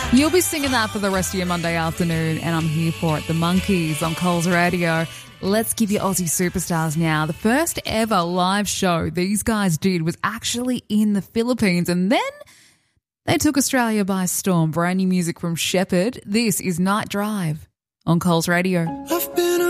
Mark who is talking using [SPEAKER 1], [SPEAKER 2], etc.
[SPEAKER 1] You'll be singing that for the rest of your Monday afternoon, and I'm here for it. The Monkeys on Coles Radio. Let's give you Aussie superstars now. The first ever live show these guys did was actually in the Philippines, and then they took Australia by storm. Brand new music from Shepherd. This is Night Drive on Coles Radio.